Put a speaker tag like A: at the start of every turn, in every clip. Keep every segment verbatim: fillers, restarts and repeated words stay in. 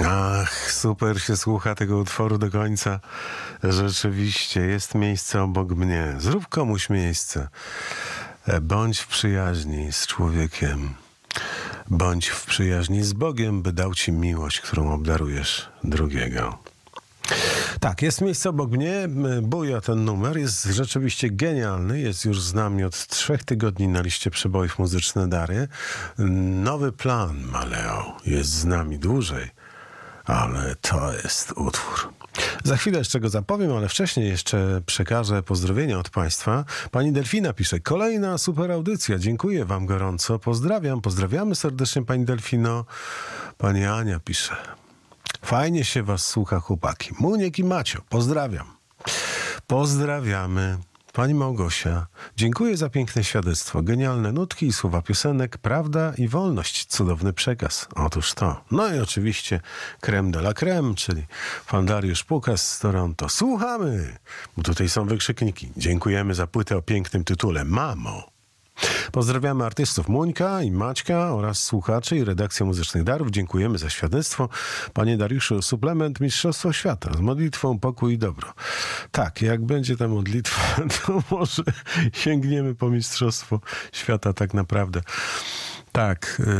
A: Ach, super się słucha tego utworu do końca. Rzeczywiście, jest miejsce obok mnie. Zrób komuś miejsce. Bądź w przyjaźni z człowiekiem. Bądź w przyjaźni z Bogiem, by dał ci miłość, którą obdarujesz drugiego. Tak, jest miejsce obok mnie. Buja ten numer. Jest rzeczywiście genialny. Jest już z nami od trzech tygodni na liście przebojów Muzyczne Dary. Nowy plan Maleo jest z nami dłużej, ale to jest utwór. Za chwilę jeszcze go zapowiem, ale wcześniej jeszcze przekażę pozdrowienia od Państwa. Pani Delfina pisze: kolejna super audycja. Dziękuję Wam gorąco. Pozdrawiam. Pozdrawiamy serdecznie, Pani Delfino. Pani Ania pisze: fajnie się Was słucha, chłopaki. Muniek i Macio. Pozdrawiam. Pozdrawiamy. Pani Małgosia, dziękuję za piękne świadectwo, genialne nutki i słowa piosenek, prawda i wolność, cudowny przekaz. Otóż to. No i oczywiście creme de la creme, czyli pan Dariusz Pukas z Toronto. Słuchamy, bo tutaj są wykrzykniki. Dziękujemy za płytę o pięknym tytule Mamo. Pozdrawiamy artystów Muńka i Maćka oraz słuchaczy i redakcję Muzycznych Darów. Dziękujemy za świadectwo. Panie Dariuszu, suplement Mistrzostwo Świata z modlitwą pokój i dobro. Tak, jak będzie ta modlitwa, to może sięgniemy po Mistrzostwo Świata tak naprawdę. Tak, yy,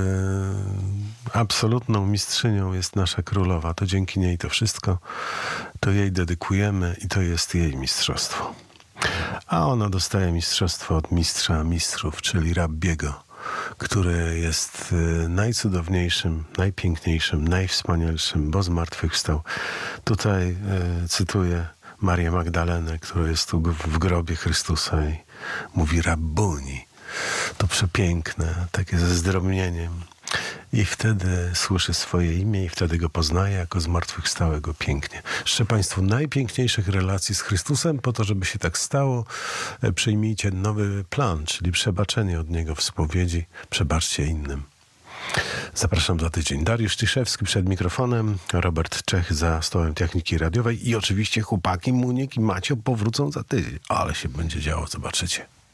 A: absolutną mistrzynią jest nasza królowa. To dzięki niej to wszystko. To jej dedykujemy i to jest jej mistrzostwo. A ona dostaje mistrzostwo od mistrza mistrzów, czyli Rabbiego, który jest najcudowniejszym, najpiękniejszym, najwspanialszym, bo zmartwychwstał. Tutaj y, cytuję Marię Magdalenę, która jest tu w grobie Chrystusa i mówi Rabbuni. To przepiękne, takie ze zdrobnieniem. I wtedy słyszy swoje imię i wtedy go poznaje jako zmartwychwstałego pięknie. Życzę Państwu najpiękniejszych relacji z Chrystusem. Po to, żeby się tak stało, przyjmijcie nowy plan, czyli przebaczenie od Niego w spowiedzi. Przebaczcie innym. Zapraszam za tydzień. Dariusz Tyszewski przed mikrofonem, Robert Czech za stołem techniki radiowej i oczywiście chłopaki Muniek i Macio powrócą za tydzień. Ale się będzie działo, zobaczycie.